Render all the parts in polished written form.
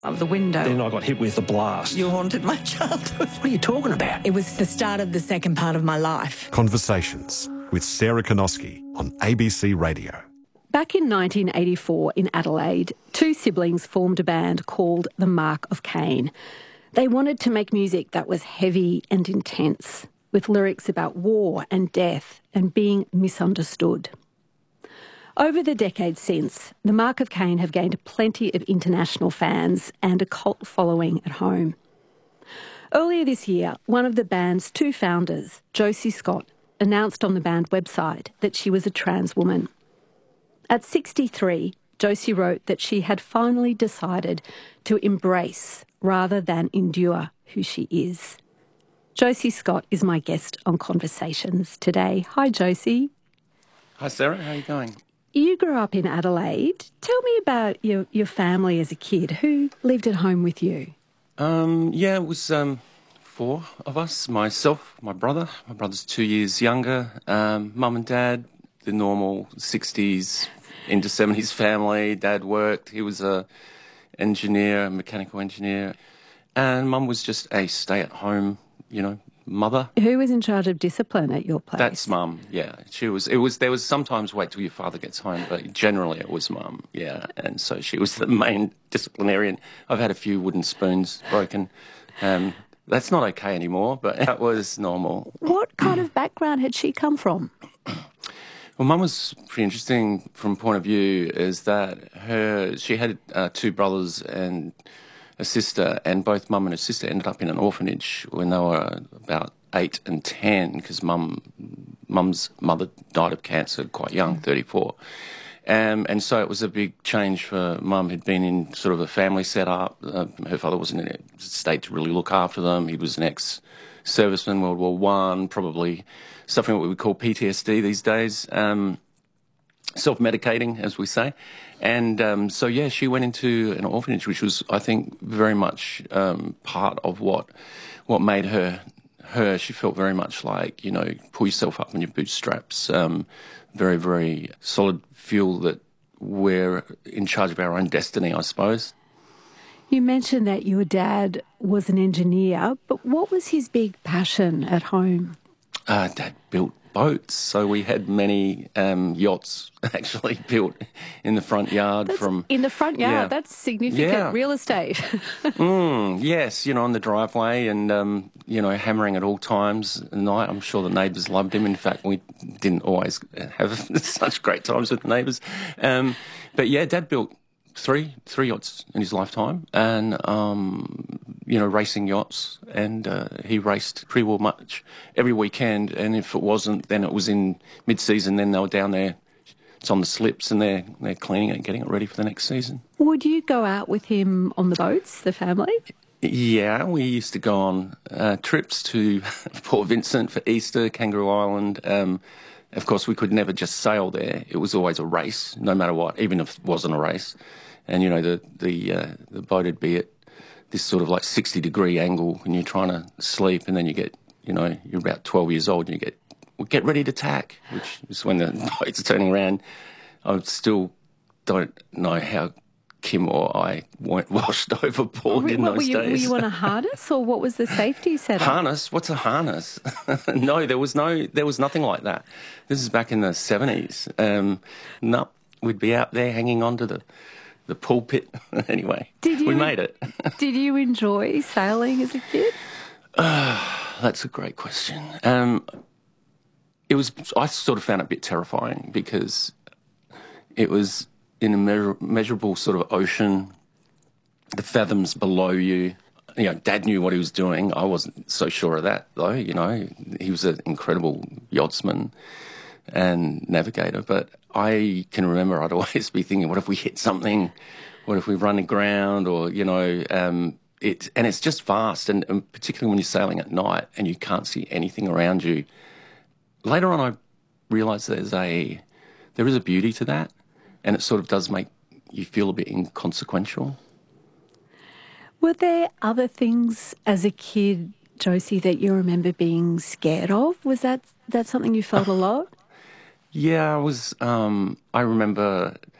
of the window. Then I got hit with the blast. You haunted my childhood. What are you talking about? It was the start of the second part of my life. Conversations with Sarah Konoski on ABC Radio. Back in 1984 in Adelaide, two siblings formed a band called The Mark of Cain. They wanted to make music that was heavy and intense, with lyrics about war and death and being misunderstood. Over the decades since, The Mark of Cain have gained plenty of international fans and a cult following at home. Earlier this year, one of the band's two founders, Josie Scott, announced on the band website that she was a trans woman. At 63, Josie wrote that she had finally decided to embrace rather than endure who she is. Josie Scott is my guest on Conversations today. Hi, Josie. Hi, Sarah. How are you going? You grew up in Adelaide. Tell me about your family as a kid. Who lived at home with you? It was four of us. Myself, my brother. My brother's 2 years younger. Mum and Dad, the normal 60s into 70s family. Dad worked. He was a mechanical engineer. And Mum was just a stay-at-home, mother. Who was in charge of discipline at your place? That's Mum, yeah. There was sometimes wait till your father gets home, but generally it was Mum, yeah. And so she was the main disciplinarian. I've had a few wooden spoons broken. That's not okay anymore, but that was normal. What kind of background had she come from? Well, Mum was pretty interesting from point of view is that she had two brothers and a sister, and both Mum and her sister ended up in an orphanage when they were about 8 and 10 because Mum's mother died of cancer quite young, 34. And so it was a big change for Mum, who'd been in sort of a family setup. Her father wasn't in a state to really look after them. He was an ex-serviceman, World War One, probably suffering what we would call PTSD these days, self-medicating, as we say. And she went into an orphanage, which was, I think, very much part of what made her her. She felt very much like, pull yourself up on your bootstraps, very, very solid feel that we're in charge of our own destiny, I suppose. You mentioned that your dad was an engineer, but what was his big passion at home? Dad built boats, so we had many yachts actually built in the front yard. In the front yard? Yeah. That's significant real estate. Yes, on the driveway and, hammering at all times at night. I'm sure the neighbours loved him. In fact, we didn't always have such great times with the neighbours. But yeah, Dad built three yachts in his lifetime and, racing yachts. And he raced pretty well much every weekend. And if it wasn't, then it was in mid-season. Then they were down there. It's on the slips and they're cleaning it and getting it ready for the next season. Would you go out with him on the boats, the family? Yeah, we used to go on trips to Port Vincent for Easter, Kangaroo Island. Of course, we could never just sail there. It was always a race, no matter what, even if it wasn't a race. And, the boat would be at this sort of like 60-degree angle when you're trying to sleep, and then you get, you're about 12 years old and you get ready to tack, which is when the boat's turning around. I still don't know how Kim or I weren't washed overboard in those days. Were you on a harness, or what was the safety setup? Harness? What's a harness? No, there was nothing like that. This is back in the 70s. No, we'd be out there hanging onto the pulpit. Anyway, we made it. Did you enjoy sailing as a kid? That's a great question. I sort of found it a bit terrifying because it was in a measurable sort of ocean, the fathoms below you. Dad knew what he was doing. I wasn't so sure of that, though. He was an incredible yachtsman and navigator. But I can remember I'd always be thinking, what if we hit something? What if we run aground? Or, it's just vast, and particularly when you're sailing at night and you can't see anything around you. Later on, I realised there is a beauty to that, and it sort of does make you feel a bit inconsequential. Were there other things as a kid, Josie, that you remember being scared of? Was that something you felt a lot? Yeah, I remember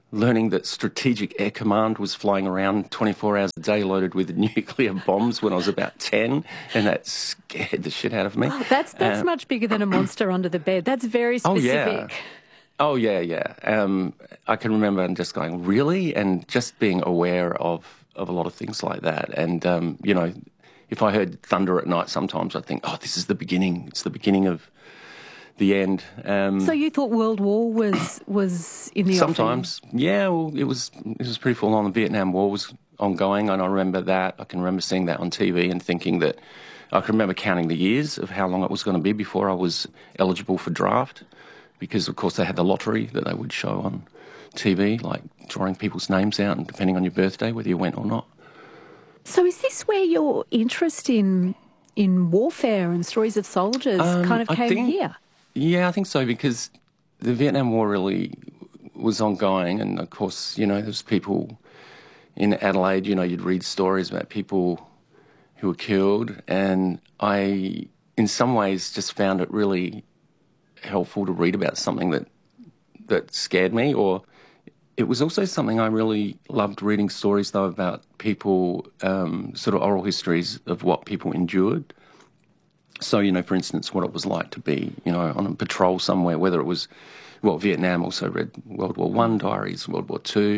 learning that Strategic Air Command was flying around 24 hours a day loaded with nuclear bombs when I was about 10, and that scared the shit out of me. Oh, that's much bigger than a monster under the bed. That's very specific. Oh, yeah. I can remember just going, really? And just being aware of a lot of things like that. And, if I heard thunder at night, sometimes I think, oh, this is the beginning. It's the beginning of the end. So you thought World War was in the sometimes, offing? Yeah. Well, it was pretty full on. The Vietnam War was ongoing, and I remember that. I can remember seeing that on TV and thinking that I can remember counting the years of how long it was going to be before I was eligible for draft, because of course they had the lottery that they would show on TV, like drawing people's names out, and depending on your birthday whether you went or not. So is this where your interest in warfare and stories of soldiers kind of came here? Yeah, I think so, because the Vietnam War really was ongoing, and of course, there's people in Adelaide, you'd read stories about people who were killed, and I, in some ways, just found it really helpful to read about something that scared me. Or it was also something I really loved reading stories, though, about people, sort of oral histories of what people endured. So, for instance, what it was like to be, on a patrol somewhere, whether it was, Vietnam, also read World War I diaries, World War II,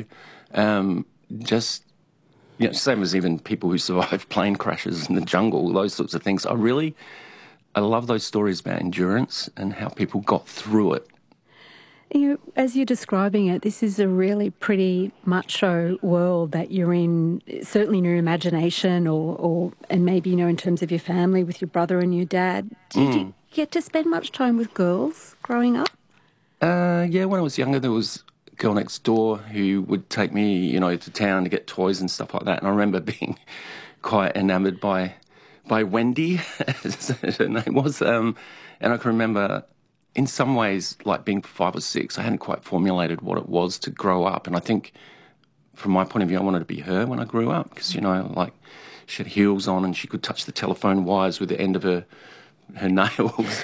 same as even people who survived plane crashes in the jungle, those sorts of things. I love those stories about endurance and how people got through it. As you're describing it, this is a really pretty macho world that you're in, certainly in your imagination and maybe, in terms of your family with your brother and your dad. Did you get to spend much time with girls growing up? Yeah, when I was younger, there was a girl next door who would take me, to town to get toys and stuff like that. And I remember being quite enamoured by Wendy, as her name was. And I can remember, in some ways, like being 5 or 6, I hadn't quite formulated what it was to grow up. And I think, from my point of view, I wanted to be her when I grew up because, she had heels on and she could touch the telephone wires with the end of her nails.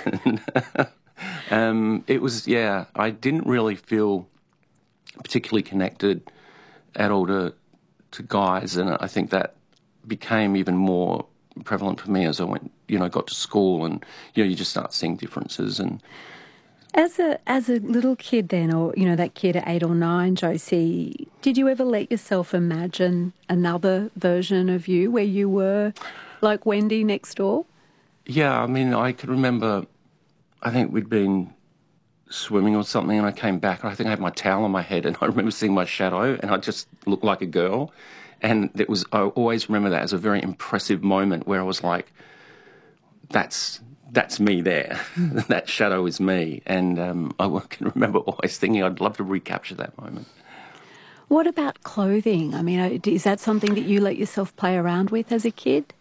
It was, I didn't really feel particularly connected at all to guys. And I think that became even more prevalent for me as I went, got to school, and, you just start seeing differences. And As a little kid then, or, that kid at 8 or 9, Josie, did you ever let yourself imagine another version of you where you were like Wendy next door? Yeah, I mean, I could remember, I think we'd been swimming or something, and I came back, and I think I had my towel on my head, and I remember seeing my shadow, and I just looked like a girl. And I always remember that as a very impressive moment where I was like, that's me there. That shadow is me. And I can remember always thinking I'd love to recapture that moment. What about clothing? I mean, is that something that you let yourself play around with as a kid?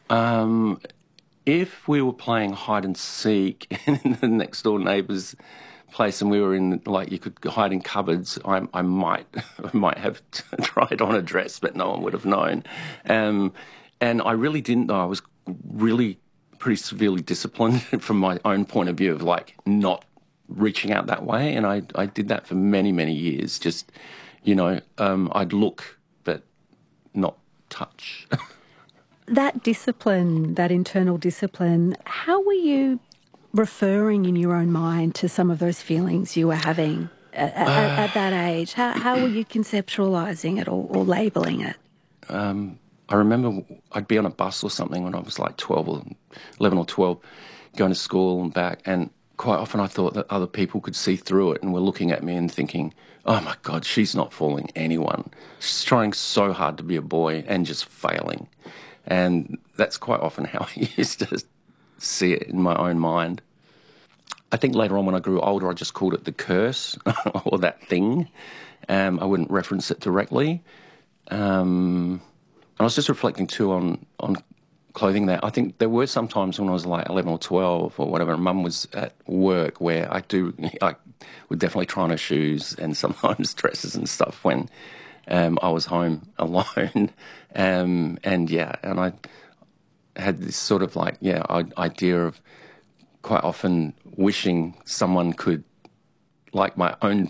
If we were playing hide and seek in the next door neighbour's place and we were in, you could hide in cupboards, I might have tried on a dress, but no one would have known. And I really didn't, though. I was really pretty severely disciplined from my own point of view of, not reaching out that way. And I did that for many, many years. Just, I'd look, but not touch. That discipline, that internal discipline, how were you referring in your own mind to some of those feelings you were having at that age? How were you conceptualising it or labelling it? I remember I'd be on a bus or something when I was 11 or 12, going to school and back, and quite often I thought that other people could see through it and were looking at me and thinking, oh my God, she's not fooling anyone. She's trying so hard to be a boy and just failing. And that's quite often how I used to see it in my own mind. I think later on when I grew older, I just called it the curse or that thing. I wouldn't reference it directly. And I was just reflecting too on clothing there. I think there were some times when I was 11 or 12 or whatever, Mum was at work where I would definitely try on her shoes and sometimes dresses and stuff when I was home alone. And I had this sort of idea of quite often wishing someone could, my own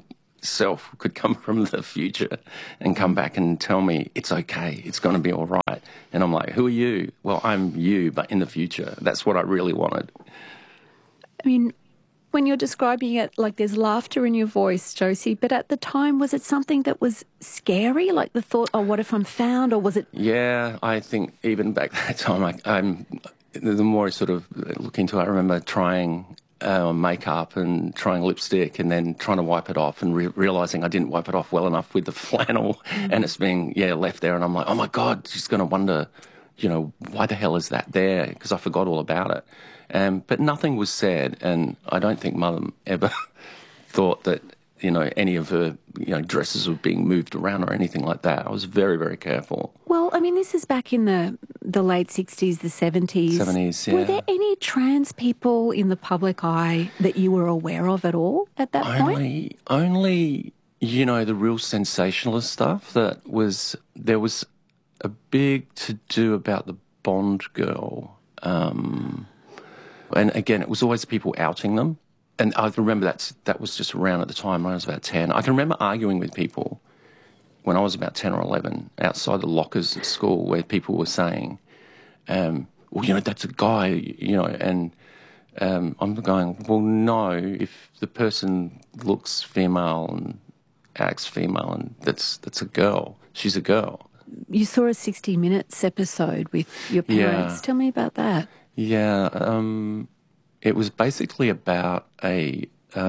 self could come from the future and come back and tell me, it's okay, it's going to be all right. And I'm like, who are you? Well, I'm you, but in the future. That's what I really wanted. I mean, when you're describing it, like there's laughter in your voice, Josie, but at the time, was it something that was scary? Like the thought, oh, what if I'm found? Or was it... Yeah, I think even back that time, the more I sort of look into it, I remember trying makeup and trying lipstick and then trying to wipe it off and realising I didn't wipe it off well enough with the flannel and it's being, left there. And I'm like, oh, my God, she's going to wonder, why the hell is that there? Because I forgot all about it. But nothing was said, and I don't think Mum ever thought that, any of her, dresses were being moved around or anything like that. I was very, very careful. Well, I mean, this is back in the late 60s, the 70s. 70s, yeah. Were there any trans people in the public eye that you were aware of at all at that point? Only, the real sensationalist stuff there was a big to-do about the Bond girl. And again, it was always people outing them. And I remember that was just around at the time when I was about 10. I can remember arguing with people when I was about 10 or 11 outside the lockers at school where people were saying, well, that's a guy, and I'm going, well, no, if the person looks female and acts female and that's a girl, she's a girl. You saw a 60 Minutes episode with your parents. Yeah. Tell me about that. Yeah, it was basically about a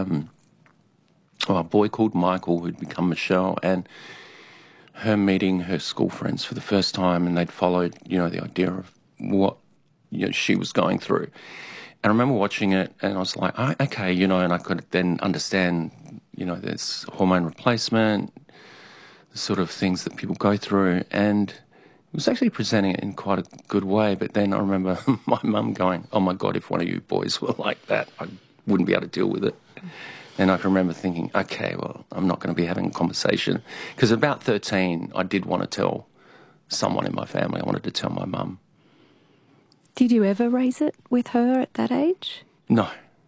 boy called Michael who'd become Michelle and her meeting her school friends for the first time, and they'd followed, the idea of what she was going through. And I remember watching it and I was like, oh, okay, and I could then understand, there's hormone replacement, the sort of things that people go through, and it was actually presenting it in quite a good way. But then I remember my mum going, oh, my God, if one of you boys were like that, I wouldn't be able to deal with it. And I can remember thinking, okay, well, I'm not going to be having a conversation. Because at about 13, I did want to tell someone in my family. I wanted to tell my mum. Did you ever raise it with her at that age? No.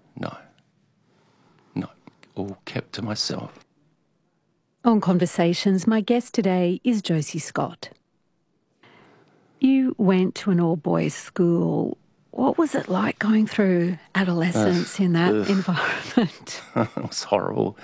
All kept to myself. On Conversations, my guest today is Josie Scott. You went to an all-boys school. What was it like going through adolescence in that environment? It was horrible.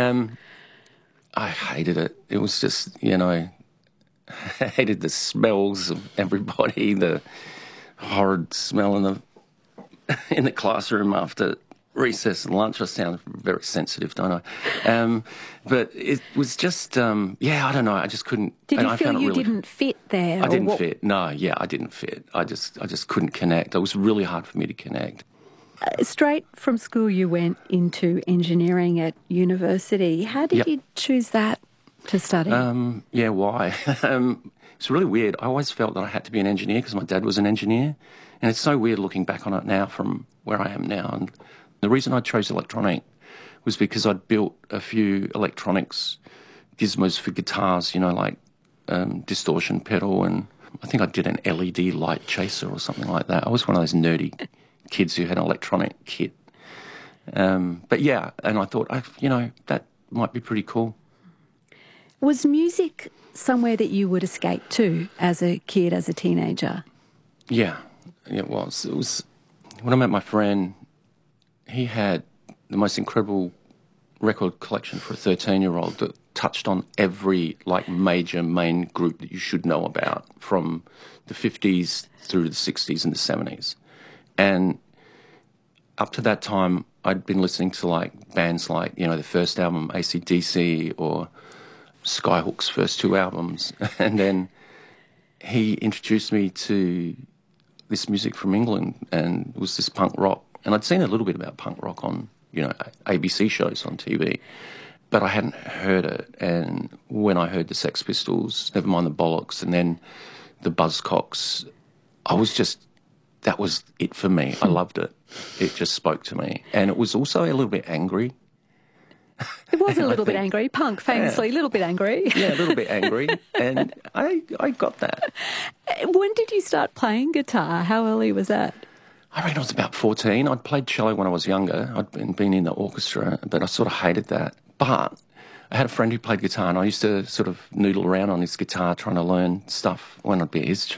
I hated it. It was just, I hated the smells of everybody, the horrid smell in the classroom after recess and lunch. I sound very sensitive, don't I? But it was just, I don't know. I just couldn't. Did you feel you didn't fit there? I didn't fit. No, I didn't fit. I just couldn't connect. It was really hard for me to connect. Straight from school, you went into engineering at university. How did you choose that to study? Why? It's really weird. I always felt that I had to be an engineer because my dad was an engineer. And it's so weird looking back on it now from where I am now. And the reason I chose electronic was because I'd built a few electronics gizmos for guitars, like distortion pedal, and I think I did an LED light chaser or something like that. I was one of those nerdy kids who had an electronic kit. But yeah, and I thought, that might be pretty cool. Was music somewhere that you would escape to as a kid, as a teenager? Yeah, it was. It was when I met my friend. He had the most incredible record collection for a 13-year-old that touched on every major main group that you should know about from the 50s through to the 60s and the 70s. And up to that time, I'd been listening to bands like, the first album, AC/DC, or Skyhook's first two albums. And then he introduced me to this music from England, and it was this punk rock. And I'd seen a little bit about punk rock on, ABC shows on TV, but I hadn't heard it. And when I heard the Sex Pistols, Nevermind the Bollocks, and then the Buzzcocks, that was it for me. I loved it. It just spoke to me. And it was also a little bit angry. It was a little bit angry. Punk, famously, a little bit angry. Yeah, a little bit angry. And I got that. When did you start playing guitar? How early was that? I reckon I was about 14. I'd played cello when I was younger. I'd been in the orchestra, but I sort of hated that. But I had a friend who played guitar, and I used to sort of noodle around on his guitar trying to learn stuff when I'd be at his